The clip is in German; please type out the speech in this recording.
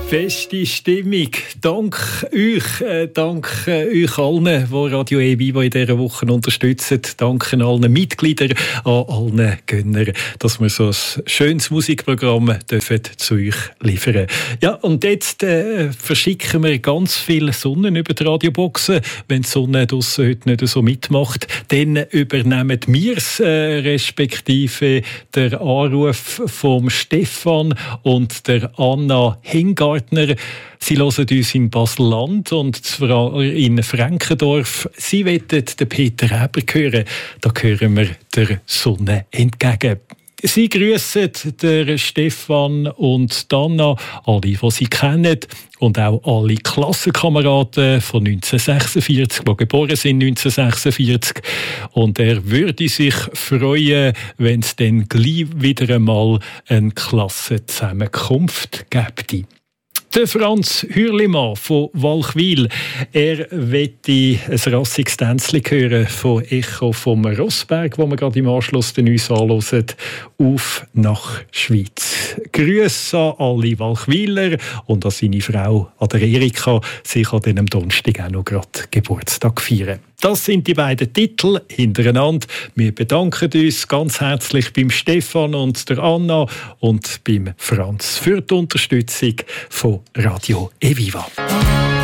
Feste Stimmung. Dank euch allen, die Radio E-Viva in dieser Woche unterstützen. Danke allen Mitgliedern, an allen Gönnern, dass wir so ein schönes Musikprogramm zu euch liefern dürfen. Ja, und jetzt verschicken wir ganz viele Sonnen über die Radioboxen. Wenn die Sonne draussen heute nicht so mitmacht, dann übernehmen wir es, respektive der Anruf vom Stefan und der Anna Hingartner. Sie hören uns in Basel-Land und zwar in Frankendorf. Sie wollen den Peter Eber hören. Da hören wir der Sonne entgegen. Sie grüßen der Stefan und Anna, alle, die sie kennen, und auch alle Klassenkameraden von 1946, die geboren sind 1946. Und er würde sich freuen, wenn es dann gleich wieder einmal eine Klassenzusammenkunft gäbe. Der Franz Hürlimann von Walchwil, er möchte ein rassiges Tänzchen hören von Echo vom Rossberg, wo wir gerade im Anschluss uns anhören, auf nach Schweiz. Grüße an alle Walchwiler und an seine Frau, an der Erika. Sie kann dann am Donnerstag auch noch gerade Geburtstag feiern. Das sind die beiden Titel hintereinander. Wir bedanken uns ganz herzlich beim Stefan und der Anna und beim Franz für die Unterstützung von Radio E-Viva.